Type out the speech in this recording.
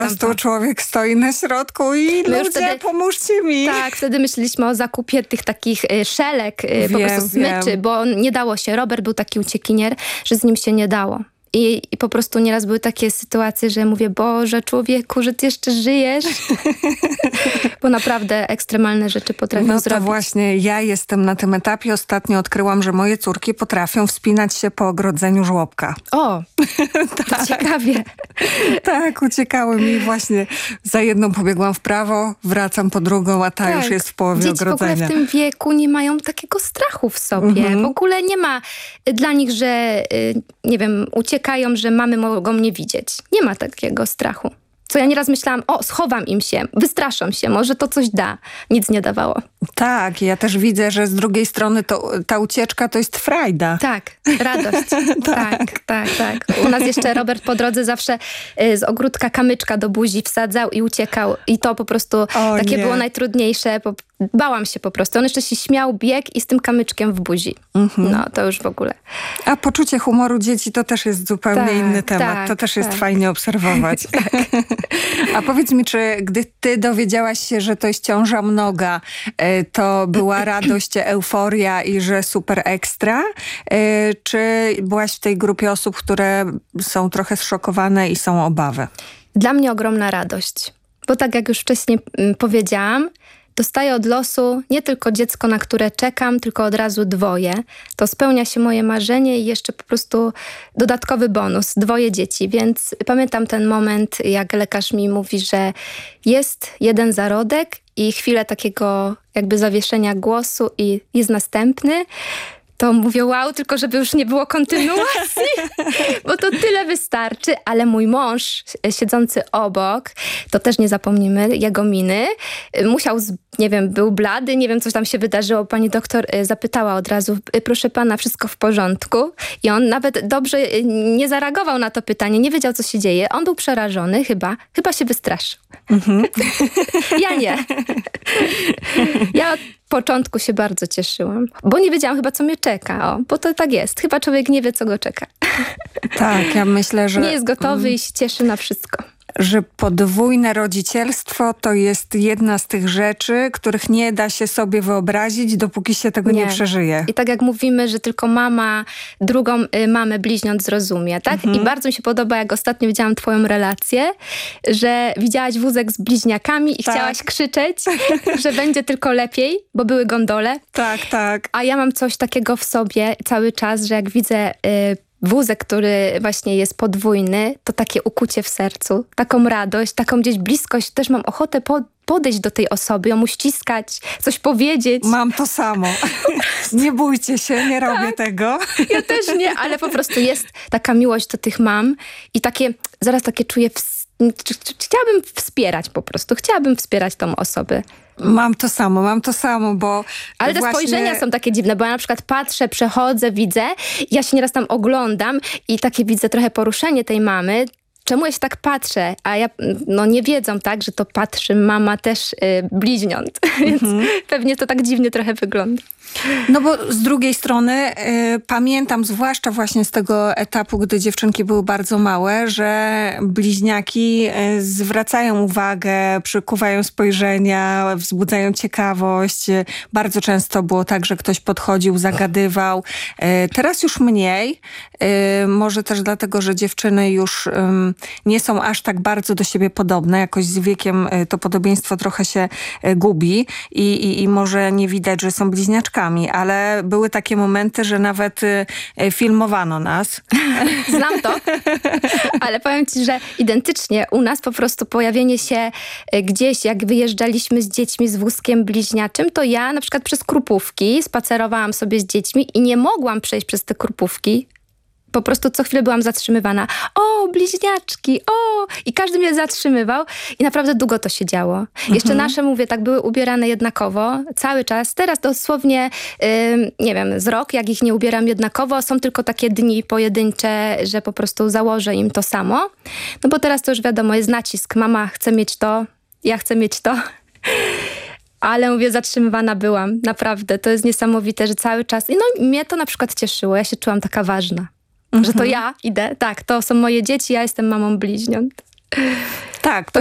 Po prostu człowiek stoi na środku i ludzie, pomóżcie mi. Tak, wtedy myśleliśmy o zakupie tych takich szelek, po prostu smyczy, bo nie dało się. Robert był taki uciekinier, że z nim się nie dało. I po prostu nieraz były takie sytuacje, że mówię, Boże, człowieku, że ty jeszcze żyjesz. Bo naprawdę ekstremalne rzeczy potrafią zrobić. No to właśnie, ja jestem na tym etapie. Ostatnio odkryłam, że moje córki potrafią wspinać się po ogrodzeniu żłobka. O, tak. Ciekawie. Tak, uciekały mi właśnie. Za jedną pobiegłam w prawo, wracam po drugą, a ta już jest w połowie Dzieci ogrodzenia. w ogóle w tym wieku nie mają takiego strachu w sobie. W ogóle nie ma dla nich, że nie wiem, uciekają, że mamy mogą mnie widzieć. Nie ma takiego strachu. Co ja nieraz myślałam, schowam im się, wystraszą się, może to coś da. Nic nie dawało. Tak, ja też widzę, że z drugiej strony ta ucieczka to jest frajda. Tak, radość. tak. U nas jeszcze Robert po drodze zawsze z ogródka kamyczka do buzi wsadzał i uciekał. I to po prostu było najtrudniejsze. Bałam się po prostu. On jeszcze się śmiał, biegł i z tym kamyczkiem w buzi. No, to już w ogóle. A poczucie humoru dzieci to też jest zupełnie inny temat. To też jest fajnie obserwować. A powiedz mi, czy gdy ty dowiedziałaś się, że to jest ciąża mnoga, to była radość, euforia i że super ekstra? Czy byłaś w tej grupie osób, które są trochę zszokowane i są obawy? Dla mnie ogromna radość. Bo tak jak już wcześniej powiedziałam, dostaję od losu nie tylko dziecko, na które czekam, tylko od razu 2. To spełnia się moje marzenie i jeszcze po prostu dodatkowy bonus, 2 dzieci. Więc pamiętam ten moment, jak lekarz mi mówi, że jest 1 zarodek i chwilę takiego jakby zawieszenia głosu i jest następny. To mówię, wow, tylko żeby już nie było kontynuacji, bo to tyle wystarczy. Ale mój mąż, siedzący obok, to też nie zapomnimy, jego miny, musiał, nie wiem, był blady, nie wiem, co tam się wydarzyło. Pani doktor zapytała od razu, proszę pana, wszystko w porządku? I on nawet dobrze nie zareagował na to pytanie, nie wiedział, co się dzieje. On był przerażony chyba się wystraszył. Ja nie. Ja od początku się bardzo cieszyłam, bo nie wiedziałam chyba, co mnie czeka. Bo to tak jest. Chyba człowiek nie wie, co go czeka. Tak, ja myślę, że... Nie jest gotowy i się cieszy na wszystko. Że podwójne rodzicielstwo to jest jedna z tych rzeczy, których nie da się sobie wyobrazić, dopóki się tego nie przeżyje. I tak jak mówimy, że tylko mama drugą mamę bliźniąt zrozumie, tak? I bardzo mi się podoba, jak ostatnio widziałam twoją relację, że widziałaś wózek z bliźniakami i chciałaś krzyczeć, że będzie tylko lepiej, bo były gondole. Tak. A ja mam coś takiego w sobie cały czas, że jak widzę wózek, który właśnie jest podwójny, to takie ukucie w sercu, taką radość, taką gdzieś bliskość. Też mam ochotę podejść do tej osoby, ją uściskać, coś powiedzieć. Mam to samo. Nie bójcie się, nie robię tego. Ja też nie, ale po prostu jest taka miłość do tych mam i zaraz takie czuję, chciałabym wspierać po prostu, chciałabym wspierać tą osobę. Mam to samo, bo ale te spojrzenia są takie dziwne, bo ja na przykład patrzę, przechodzę, widzę, ja się nieraz tam oglądam i takie widzę trochę poruszenie tej mamy. Czemu ja się tak patrzę? A ja, nie wiedzą, tak, że to patrzy mama też bliźniąt. Więc pewnie to tak dziwnie trochę wygląda. No bo z drugiej strony pamiętam, zwłaszcza właśnie z tego etapu, gdy dziewczynki były bardzo małe, że bliźniaki zwracają uwagę, przykuwają spojrzenia, wzbudzają ciekawość. Bardzo często było tak, że ktoś podchodził, zagadywał. Teraz już mniej. Może też dlatego, że dziewczyny już nie są aż tak bardzo do siebie podobne. Jakoś z wiekiem to podobieństwo trochę się gubi i może nie widać, że są bliźniaczkami, ale były takie momenty, że nawet filmowano nas. Znam to, ale powiem ci, że identycznie u nas po prostu pojawienie się gdzieś, jak wyjeżdżaliśmy z dziećmi z wózkiem bliźniaczym, to ja na przykład przez Krupówki spacerowałam sobie z dziećmi i nie mogłam przejść przez te Krupówki. Po prostu co chwilę byłam zatrzymywana. O, bliźniaczki, o! I każdy mnie zatrzymywał i naprawdę długo to się działo. Jeszcze nasze, mówię, tak były ubierane jednakowo cały czas. Teraz dosłownie, nie wiem, z rok, jak ich nie ubieram jednakowo, są tylko takie dni pojedyncze, że po prostu założę im to samo. No bo teraz to już wiadomo, jest nacisk. Mama chce mieć to, ja chcę mieć to. Ale mówię, zatrzymywana byłam. Naprawdę, to jest niesamowite, że cały czas... No mnie to na przykład cieszyło. Ja się czułam taka ważna. Że to ja idę. Tak, to są moje dzieci, ja jestem mamą bliźniąt. Tak,